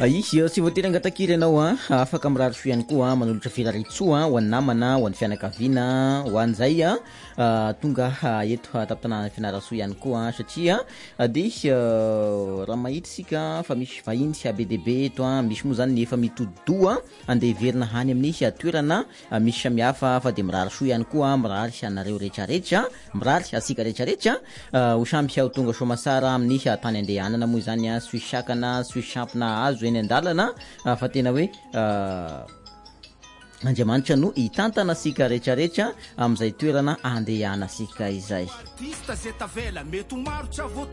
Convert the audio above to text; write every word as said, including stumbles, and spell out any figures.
izy tsy voatery angatakiry ianao a afaka mirary so ihany koa manolotra firaritsoa ho an'ny namana ho an'ny fianakaviana ho an'izay a tonga eto tapitana fianarasoa ihany koa satria de raha mahita sika fa misy vahiny sy be deabe eto a misy moa zany efa mitododoa andeha hiverina hany amin'ny toerana misy samihafa fa de mirary so ihany koa mirary anareo rehetrarehetra mirary asika rehetrarehetra ho samby ao tonga soamasara amin'ny tany andehanana moa zany a sy sakana sy sampina azo eny andalana fa tena hoe Andriamanitra no hitantana asika rehetrarehetra amin'izay toerana andehana asika izay.